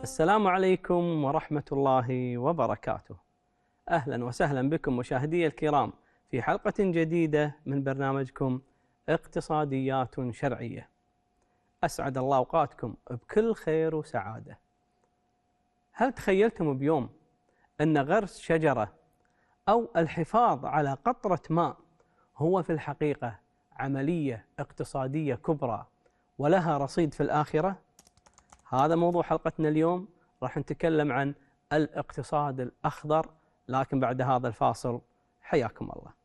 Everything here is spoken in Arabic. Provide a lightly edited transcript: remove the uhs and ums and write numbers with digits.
السلام عليكم ورحمة الله وبركاته. أهلا وسهلا بكم مشاهدي الكرام في حلقة جديدة من برنامجكم اقتصاديات شرعية. أسعد الله أوقاتكم بكل خير وسعادة. هل تخيلتم بيوم أن غرس شجرة أو الحفاظ على قطرة ماء هو في الحقيقة عملية اقتصادية كبرى ولها رصيد في الآخرة؟ هذا موضوع حلقتنا اليوم. راح نتكلم عن الاقتصاد الأخضر، لكن بعد هذا الفاصل حياكم الله.